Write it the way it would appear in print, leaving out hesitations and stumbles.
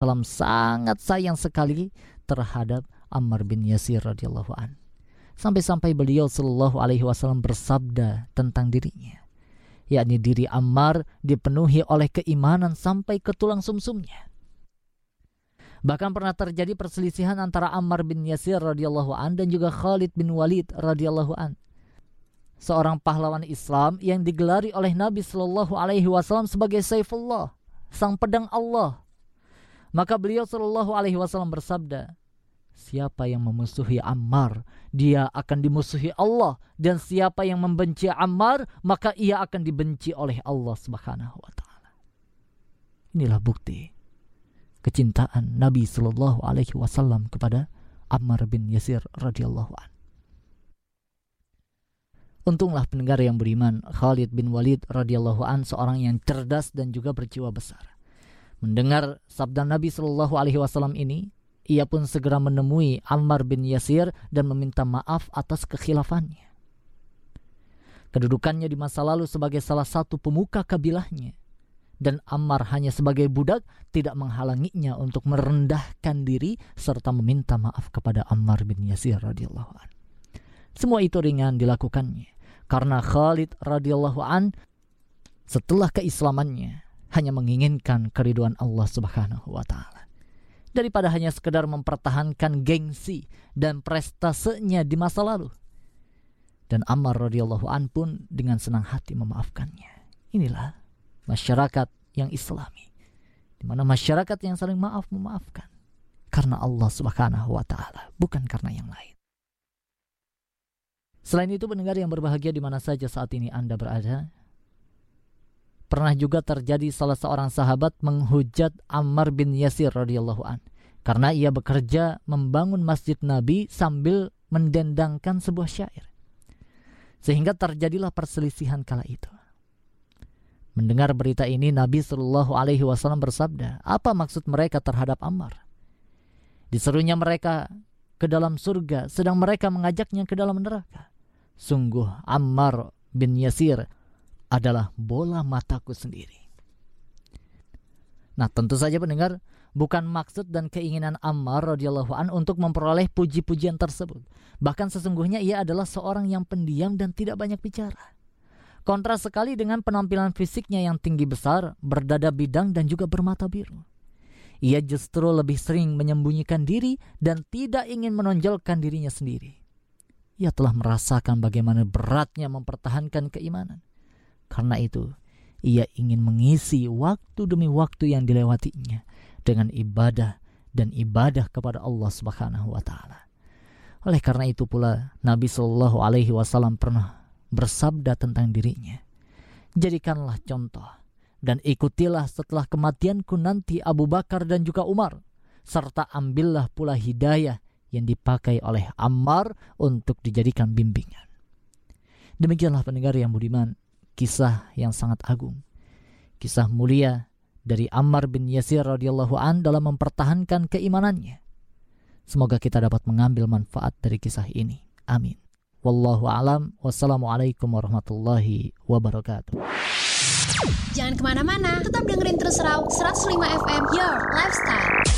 Wasallam sangat sayang sekali terhadap Ammar bin Yasir radhiyallahu an. Sampai-sampai beliau sallallahu alaihi wasallam bersabda tentang dirinya, yakni diri Ammar dipenuhi oleh keimanan sampai ke tulang sumsumnya. Bahkan pernah terjadi perselisihan antara Ammar bin Yasir radhiyallahu an dan juga Khalid bin Walid radhiyallahu an, seorang pahlawan Islam yang digelari oleh Nabi sallallahu alaihi wasallam sebagai Saifullah, sang pedang Allah. Maka beliau sallallahu alaihi wasallam bersabda, siapa yang memusuhi Ammar, dia akan dimusuhi Allah, dan siapa yang membenci Ammar, maka ia akan dibenci oleh Allah Subhanahu wa taala. Inilah bukti kecintaan Nabi sallallahu alaihi wasallam kepada Ammar bin Yasir radhiyallahu an. Untunglah pendengar yang beriman, Khalid bin Walid radhiyallahu an seorang yang cerdas dan juga berjiwa besar. Mendengar sabda Nabi sallallahu alaihi wasallam ini, ia pun segera menemui Ammar bin Yasir dan meminta maaf atas kekhilafannya. Kedudukannya di masa lalu sebagai salah satu pemuka kabilahnya, dan Ammar hanya sebagai budak tidak menghalanginya untuk merendahkan diri serta meminta maaf kepada Ammar bin Yasir radhiyallahu an. Semua itu ringan dilakukannya karena Khalid radhiyallahu an setelah keislamannya hanya menginginkan keridhaan Allah Subhanahu wa taala, daripada hanya sekedar mempertahankan gengsi dan prestasenya di masa lalu. Dan Ammar radhiyallahu an pun dengan senang hati memaafkannya. Inilah masyarakat yang Islami, di mana masyarakat yang saling memaafkan karena Allah Subhanahu wa taala, bukan karena yang lain. Selain itu, pendengar yang berbahagia di mana saja saat ini Anda berada, pernah juga terjadi salah seorang sahabat menghujat Ammar bin Yasir radhiyallahu an karena ia bekerja membangun masjid Nabi sambil mendendangkan sebuah syair, sehingga terjadilah perselisihan kala itu. Mendengar berita ini, Nabi sallallahu alaihi wasallam bersabda, apa maksud mereka terhadap Ammar? Diserunya mereka ke dalam surga, sedang mereka mengajaknya ke dalam neraka. Sungguh Ammar bin Yasir adalah bola mataku sendiri. Nah, tentu saja pendengar, bukan maksud dan keinginan Ammar radhiyallahu an untuk memperoleh puji-pujian tersebut. Bahkan sesungguhnya ia adalah seorang yang pendiam dan tidak banyak bicara. Kontras sekali dengan penampilan fisiknya yang tinggi besar, berdada bidang dan juga bermata biru. Ia justru lebih sering menyembunyikan diri dan tidak ingin menonjolkan dirinya sendiri. Ia telah merasakan bagaimana beratnya mempertahankan keimanan. Karena itu, ia ingin mengisi waktu demi waktu yang dilewatinya dengan ibadah dan ibadah kepada Allah Subhanahu wa taala. Oleh karena itu pula Nabi sallallahu alaihi wasallam pernah bersabda tentang dirinya, jadikanlah contoh dan ikutilah setelah kematianku nanti Abu Bakar dan juga Umar, serta ambillah pula hidayah yang dipakai oleh Ammar untuk dijadikan bimbingan. Demikianlah pendengar yang budiman, kisah yang sangat agung, kisah mulia dari Ammar bin Yasir radhiyallahu an dalam mempertahankan keimanannya. Semoga kita dapat mengambil manfaat dari kisah ini. Amin. Wallahu a'lam. Wassalamualaikum warahmatullahi wabarakatuh. Jangan kemana-mana, tetap dengerin terus Raw 105 FM Your Lifestyle.